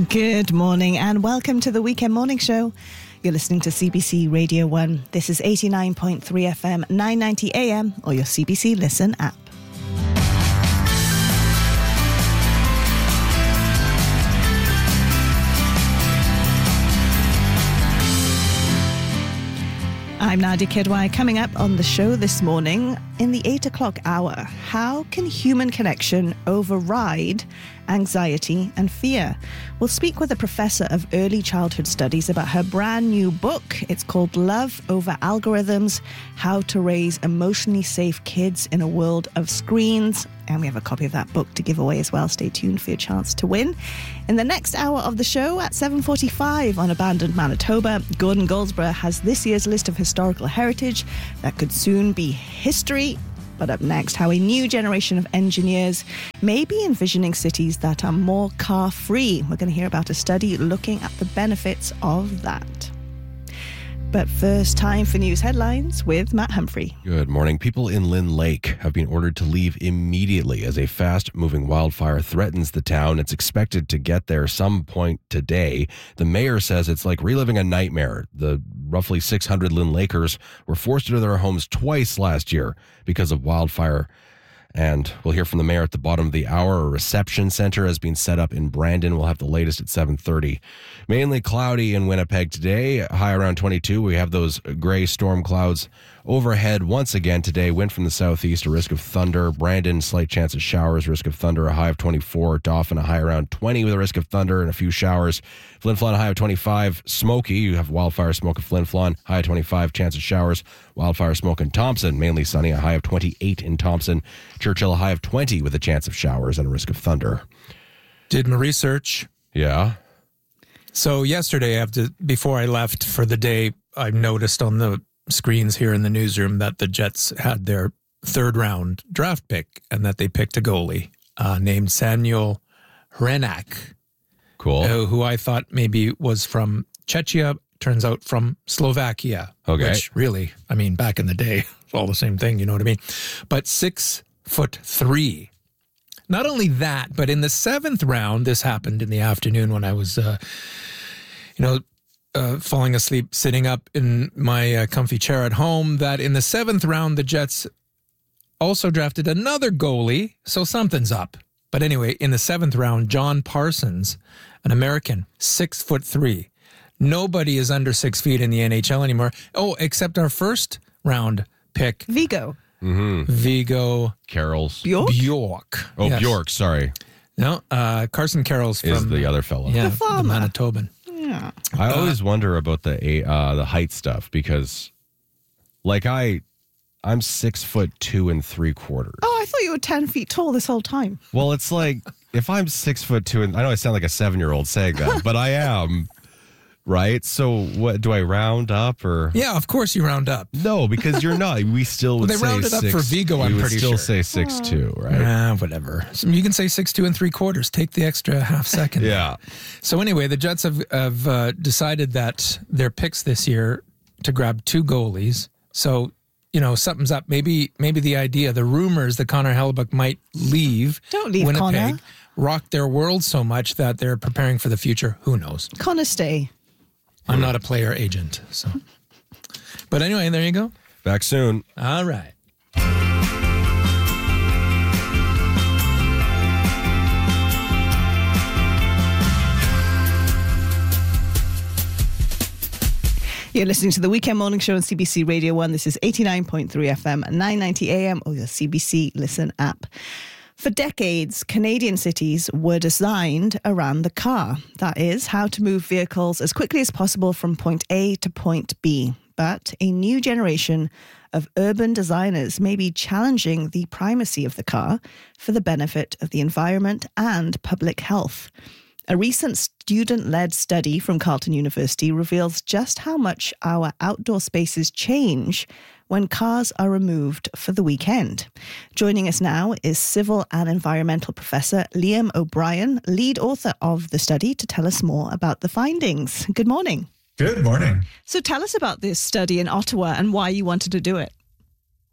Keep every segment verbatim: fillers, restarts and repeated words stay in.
Good morning and welcome to the Weekend Morning Show. You're listening to C B C Radio one. This is eighty-nine point three F M, nine ninety A M or your C B C Listen app. I'm Nadia Kidwai. Coming up on the show this morning, in the eight o'clock hour, how can human connection override anxiety and fear? We'll speak with a professor of early childhood studies about her brand new book. It's called Love Over Algorithms, How to Raise Emotionally Safe Kids in a World of Screens. And we have a copy of that book to give away as well. Stay tuned for your chance to win. In the next hour of the show at seven forty-five on Abandoned Manitoba, Gordon Goldsborough has this year's list of historical heritage that could soon be history. But up next, how a new generation of engineers may be envisioning cities that are more car-free. We're going to hear about a study looking at the benefits of that. But first, time for news headlines with Matt Humphrey. Good morning. People in Lynn Lake have been ordered to leave immediately as a fast-moving wildfire threatens the town. It's expected to get there some point today. The mayor says it's like reliving a nightmare. The roughly six hundred Lynn Lakers were forced out of their homes twice last year because of wildfire. And we'll hear from the mayor at the bottom of the hour. A reception center has been set up in Brandon. We'll have the latest at seven thirty. Mainly cloudy in Winnipeg today, high around twenty-two. We have those gray storm clouds overhead once again today. Wind from the southeast, a risk of thunder. Brandon, slight chance of showers, risk of thunder, a high of twenty-four. Dauphin, a high around twenty with a risk of thunder and a few showers. Flin Flon, a high of twenty-five. Smoky, you have wildfire smoke at Flin Flon, high of twenty-five, chance of showers. Wildfire smoke in Thompson, mainly sunny, a high of twenty-eight in Thompson. Churchill, a high of twenty with a chance of showers and a risk of thunder. Did my research. Yeah. So yesterday, after before I left for the day, I noticed on the screens here in the newsroom that the Jets had their third round draft pick and that they picked a goalie uh, named Samuel Hrenak. Cool. Uh, who I thought maybe was from Czechia, turns out from Slovakia. Okay. Which really, I mean, back in the day, it's all the same thing, you know what I mean? But six foot three. Not only that, but in the seventh round, this happened in the afternoon when I was, uh, you know, uh, falling asleep, sitting up in my uh, comfy chair at home, that in the seventh round, the Jets also drafted another goalie, so something's up. But anyway, in the seventh round, John Parsons, an American, six foot three. Nobody is under six feet in the N H L anymore. Oh, except our first round pick. Vigo. Mm-hmm. Vigo. Carroll's. Bjork? Bjork. Oh, Yes. Bjork, sorry. No, uh, Carson Carroll's from Is the other fellow. Yeah, The the, farmer. Manitoban. Yeah. I always wonder about the uh, the height stuff because, like, I, I'm six foot two and three quarters. Oh, I thought you were ten feet tall this whole time. Well, it's like if I'm six foot two and I know I sound like a seven year old saying that, but I am, right? So what do I round up or? Yeah, of course you round up. No, because you're not. We still would Well, they say rounded up six, for Vigo, we I'm would pretty still sure. say six two, right? Ah, whatever. So you can say six two and three quarters. Take the extra half second. Yeah. So anyway, the Jets have, have uh, decided that their picks this year to grab two goalies. So, you know, something's up. Maybe maybe the idea, the rumors that Connor Hellebuck might leave Don't leave Winnipeg Connor. rocked their world so much that they're preparing for the future. Who knows? Connor, stay. I'm not a player agent, so. But anyway, there you go. Back soon. All right. You're listening to the Weekend Morning Show on C B C Radio one. This is eighty-nine point three F M, nine ninety A M or your C B C Listen app. For decades, Canadian cities were designed around the car. That is, how to move vehicles as quickly as possible from point A to point B. But a new generation of urban designers may be challenging the primacy of the car for the benefit of the environment and public health. A recent student-led study from Carleton University reveals just how much our outdoor spaces change when cars are removed for the weekend. Joining us now is civil and environmental professor Liam O'Brien, lead author of the study, to tell us more about the findings. Good morning. Good morning. So tell us about this study in Ottawa and why you wanted to do it.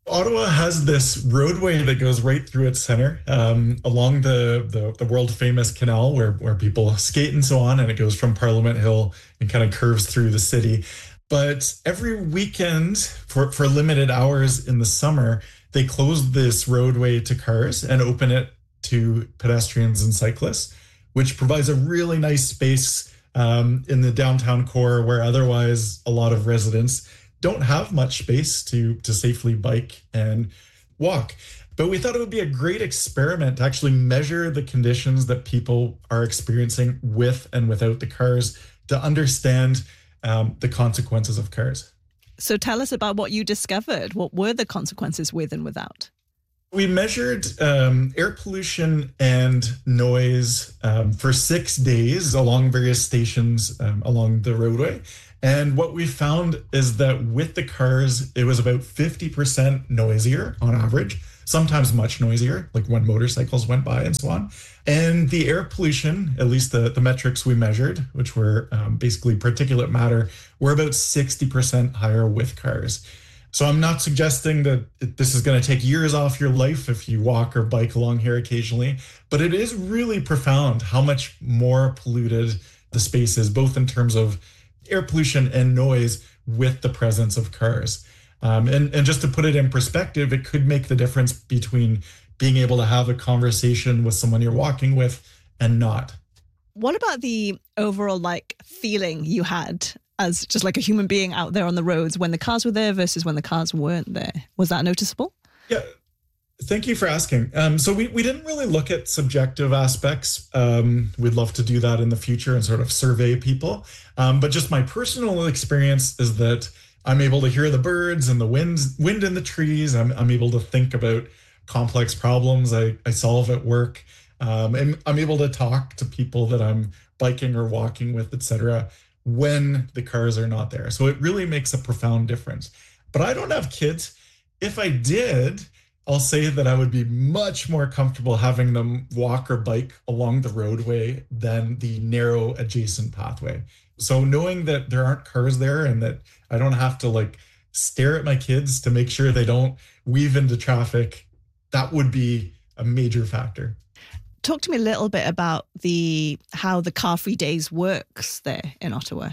Ottawa has this roadway that goes right through its center, um, along the, the, the world-famous canal where, where people skate and so on, and it goes from Parliament Hill and kind of curves through the city. But every weekend, for, for limited hours in the summer, they close this roadway to cars and open it to pedestrians and cyclists, which provides a really nice space um, in the downtown core where otherwise a lot of residents don't have much space to, to safely bike and walk. But we thought it would be a great experiment to actually measure the conditions that people are experiencing with and without the cars to understand um, the consequences of cars. So tell us about what you discovered. What were the consequences with and without? We measured um, air pollution and noise um, for six days along various stations um, along the roadway. And what we found is that with the cars, it was about fifty percent noisier on average, sometimes much noisier, like when motorcycles went by and so on. And the air pollution, at least the, the metrics we measured, which were um, basically particulate matter, were about sixty percent higher with cars. So I'm not suggesting that this is going to take years off your life if you walk or bike along here occasionally, but it is really profound how much more polluted the space is, both in terms of air pollution and noise with the presence of cars. Um, and, and just to put it in perspective, it could make the difference between being able to have a conversation with someone you're walking with and not. What about the overall like feeling you had as just like a human being out there on the roads when the cars were there versus when the cars weren't there? Was that noticeable? Yeah. Thank you for asking. Um, so we, we didn't really look at subjective aspects. Um, we'd love to do that in the future and sort of survey people. Um, but just my personal experience is that I'm able to hear the birds and the winds, wind in the trees. I'm, I'm able to think about complex problems I, I solve at work. Um, and I'm able to talk to people that I'm biking or walking with, et cetera, when the cars are not there. So it really makes a profound difference. But I don't have kids. If I did, I'll say that I would be much more comfortable having them walk or bike along the roadway than the narrow adjacent pathway. So knowing that there aren't cars there and that I don't have to like stare at my kids to make sure they don't weave into traffic, that would be a major factor. Talk to me a little bit about the how the car-free days works there in Ottawa.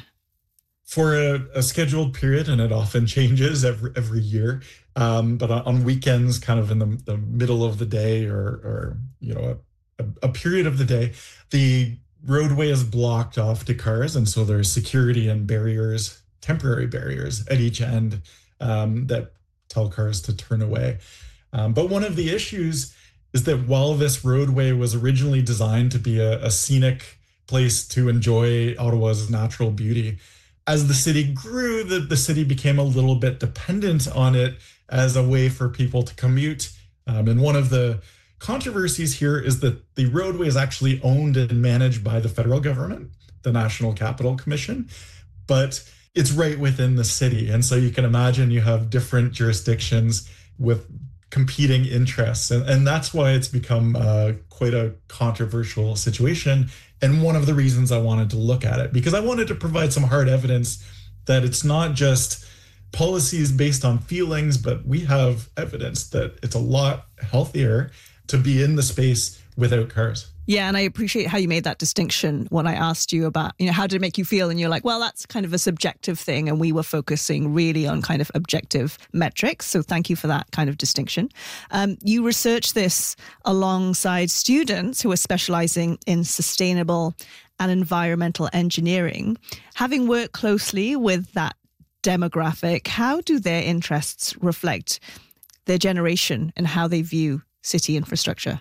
For a, a scheduled period, and it often changes every every year, um, but on weekends, kind of in the, the middle of the day or, or you know, a, a period of the day, the roadway is blocked off to cars. And so there's security and barriers, temporary barriers at each end um, that tell cars to turn away. Um, but one of the issues is that while this roadway was originally designed to be a, a scenic place to enjoy Ottawa's natural beauty, as the city grew, the, the city became a little bit dependent on it as a way for people to commute. Um, and one of the controversies here is that the roadway is actually owned and managed by the federal government, the National Capital Commission, but it's right within the city. And so you can imagine you have different jurisdictions with competing interests. And, and that's why it's become uh, quite a controversial situation. And one of the reasons I wanted to look at it, because I wanted to provide some hard evidence that it's not just policies based on feelings, but we have evidence that it's a lot healthier to be in the space without cars. Yeah, and I appreciate how you made that distinction when I asked you about, you know, how did it make you feel? And you're like, well, that's kind of a subjective thing. And we were focusing really on kind of objective metrics. So thank you for that kind of distinction. Um, you researched this alongside students who are specializing in sustainable and environmental engineering. Having worked closely with that demographic, how do their interests reflect their generation and how they view city infrastructure?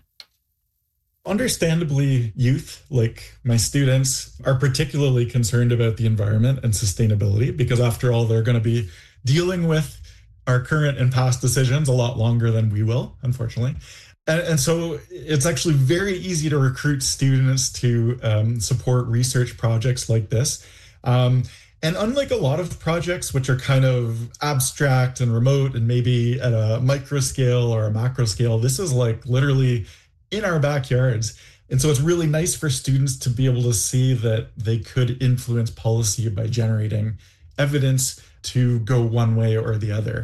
Understandably, youth, like my students, are particularly concerned about the environment and sustainability because, after all, they're going to be dealing with our current and past decisions a lot longer than we will, unfortunately. And, and so it's actually very easy to recruit students to um, support research projects like this. Um, and unlike a lot of projects, which are kind of abstract and remote and maybe at a micro scale or a macro scale, this is like literally in our backyards. And so it's really nice for students to be able to see that they could influence policy by generating evidence to go one way or the other.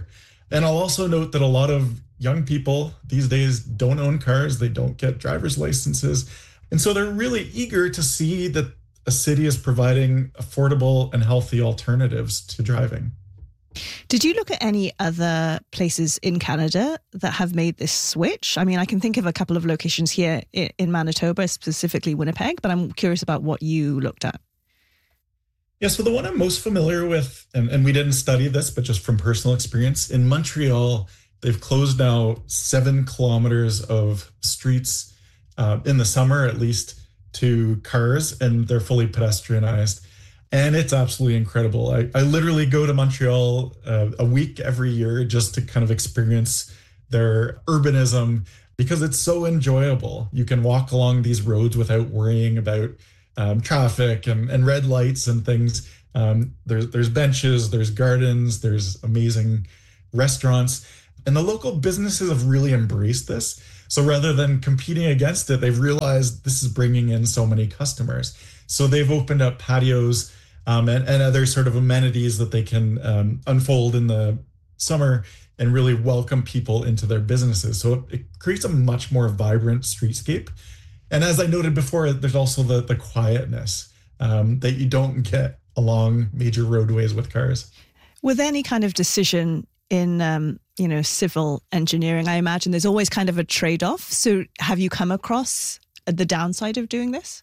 And I'll also note that a lot of young people these days don't own cars, they don't get driver's licenses. And so they're really eager to see that a city is providing affordable and healthy alternatives to driving. Did you look at any other places in Canada that have made this switch? I mean, I can think of a couple of locations here in Manitoba, specifically Winnipeg, but I'm curious about what you looked at. Yeah, so the one I'm most familiar with, and, and we didn't study this, but just from personal experience, in Montreal, they've closed now seven kilometers of streets uh, in the summer, at least, to cars, and they're fully pedestrianized. And it's absolutely incredible. I, I literally go to Montreal uh, a week every year just to kind of experience their urbanism because it's so enjoyable. You can walk along these roads without worrying about um, traffic and, and red lights and things. Um, there's, there's benches, there's gardens, there's amazing restaurants. And the local businesses have really embraced this. So rather than competing against it, they've realized this is bringing in so many customers. So they've opened up patios um, and, and other sort of amenities that they can um, unfold in the summer and really welcome people into their businesses. So it, it creates a much more vibrant streetscape. And as I noted before, there's also the, the quietness um, that you don't get along major roadways with cars. With any kind of decision in, um, you know, civil engineering, I imagine there's always kind of a trade-off. So have you come across the downside of doing this?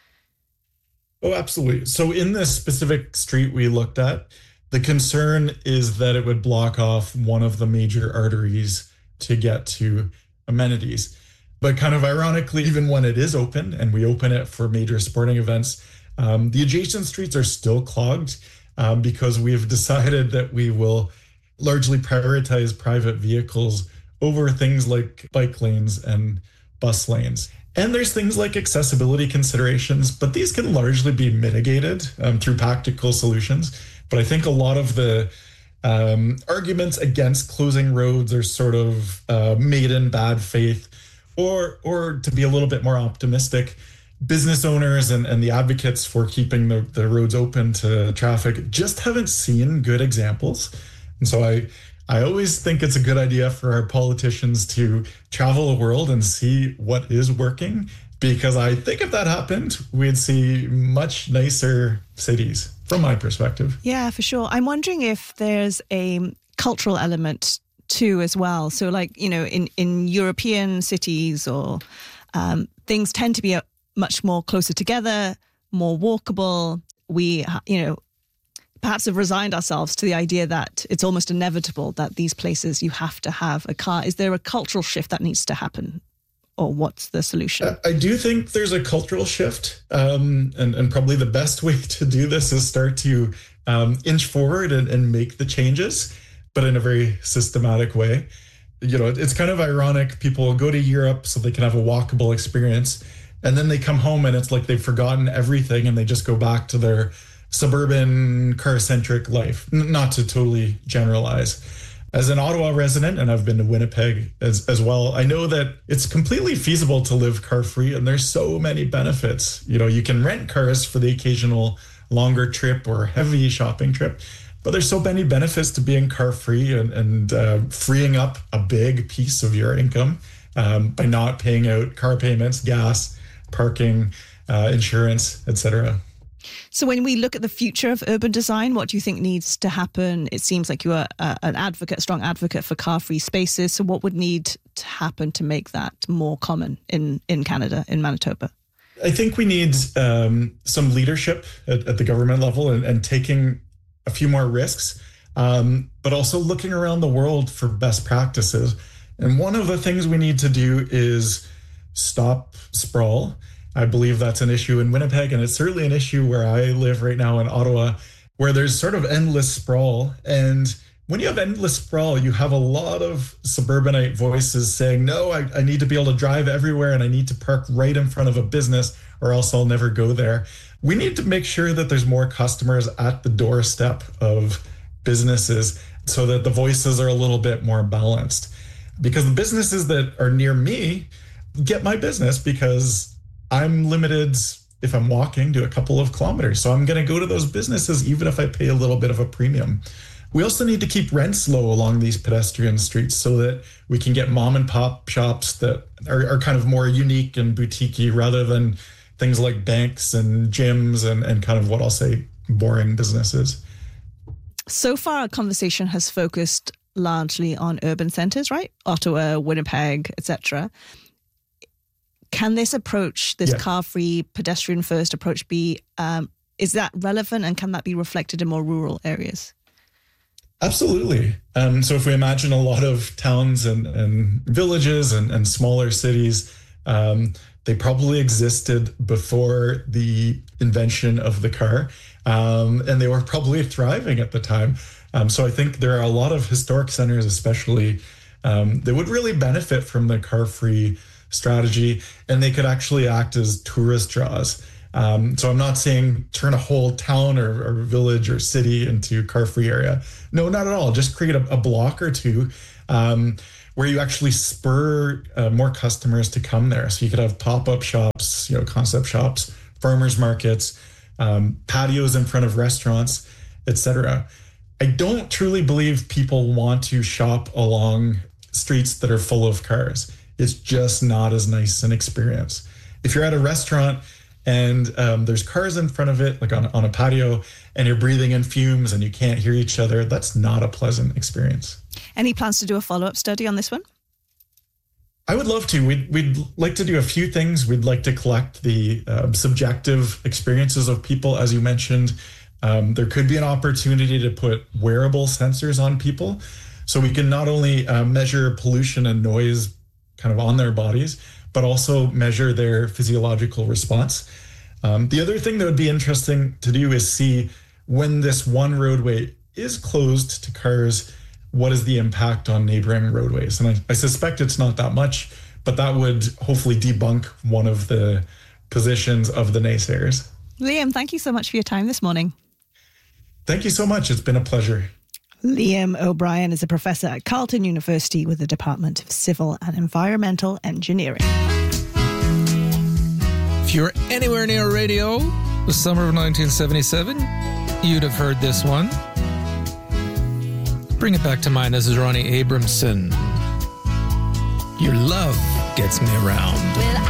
Oh, absolutely. So in this specific street we looked at, the concern is that it would block off one of the major arteries to get to amenities. But kind of ironically, even when it is open and we open it for major sporting events, um, the adjacent streets are still clogged um, because we've decided that we will largely prioritize private vehicles over things like bike lanes and bus lanes. And there's things like accessibility considerations, but these can largely be mitigated um, through practical solutions. But I think a lot of the um, arguments against closing roads are sort of uh, made in bad faith, or or to be a little bit more optimistic, business owners and, and the advocates for keeping the, the roads open to traffic just haven't seen good examples. And so I I always think it's a good idea for our politicians to travel the world and see what is working, because I think if that happened, we'd see much nicer cities from my perspective. Yeah, for sure. I'm wondering if there's a cultural element too as well. So like, you know, in, in European cities or um, things tend to be a, much more closer together, more walkable. We, you know, perhaps have resigned ourselves to the idea that it's almost inevitable that these places you have to have a car. Is there a cultural shift that needs to happen? Or what's the solution? I do think there's a cultural shift. Um, and, and probably the best way to do this is start to um, inch forward and, and make the changes, but in a very systematic way. You know, it's kind of ironic. People will go to Europe so they can have a walkable experience. And then they come home and it's like they've forgotten everything and they just go back to their suburban car-centric life. N- not to totally generalize. As an Ottawa resident, and I've been to Winnipeg as, as well, I know that it's completely feasible to live car-free, and there's so many benefits. You know, you can rent cars for the occasional longer trip or heavy shopping trip, but there's so many benefits to being car-free and, and uh, freeing up a big piece of your income um, by not paying out car payments, gas, parking, uh, insurance, et cetera. So when we look at the future of urban design, what do you think needs to happen? It seems like you are uh, an advocate, a strong advocate for car-free spaces. So what would need to happen to make that more common in, in Canada, in Manitoba? I think we need um, some leadership at, at the government level and, and taking a few more risks, um, but also looking around the world for best practices. And one of the things we need to do is stop sprawl. I believe that's an issue in Winnipeg, and it's certainly an issue where I live right now in Ottawa, where there's sort of endless sprawl. And when you have endless sprawl, you have a lot of suburbanite voices saying, no, I, I need to be able to drive everywhere and I need to park right in front of a business or else I'll never go there. We need to make sure that there's more customers at the doorstep of businesses so that the voices are a little bit more balanced. Because the businesses that are near me get my business because I'm limited if I'm walking to a couple of kilometers. So I'm going to go to those businesses, even if I pay a little bit of a premium. We also need to keep rents low along these pedestrian streets so that we can get mom and pop shops that are, are kind of more unique and boutique-y rather than things like banks and gyms and, and kind of what I'll say boring businesses. So far, our conversation has focused largely on urban centres, right? Ottawa, Winnipeg, et cetera. Can this approach, this yeah. car-free, pedestrian-first approach be, um, is that relevant and can that be reflected in more rural areas? Absolutely. Um, so if we imagine a lot of towns and, and villages and, and smaller cities, um, they probably existed before the invention of the car, um, and they were probably thriving at the time. Um, so I think there are a lot of historic centers, especially, um, that would really benefit from the car-free strategy, and they could actually act as tourist draws. Um, so I'm not saying turn a whole town or, or village or city into car-free area. No, not at all. Just create a, a block or two um, where you actually spur uh, more customers to come there. So you could have pop-up shops, you know, concept shops, farmers markets, um, patios in front of restaurants, et cetera. I don't truly believe people want to shop along streets that are full of cars. It's just not as nice an experience. If you're at a restaurant and um, there's cars in front of it, like on, on a patio, and you're breathing in fumes and you can't hear each other, that's not a pleasant experience. Any plans to do a follow-up study on this one? I would love to. We'd, we'd like to do a few things. We'd like to collect the uh, subjective experiences of people, as you mentioned. Um, there could be an opportunity to put wearable sensors on people so we can not only uh, measure pollution and noise kind of on their bodies, but also measure their physiological response. Um, the other thing that would be interesting to do is see when this one roadway is closed to cars, what is the impact on neighboring roadways? And I, I suspect it's not that much, but that would hopefully debunk one of the positions of the naysayers. Liam, thank you so much for your time this morning. Thank you so much. It's been a pleasure. Liam O'Brien is a professor at Carleton University with the Department of Civil and Environmental Engineering. If you're anywhere near radio, the summer of nineteen seventy-seven, you'd have heard this one. Bring it back to mind. This is Ronnie Abramson. Your love gets me around. Well,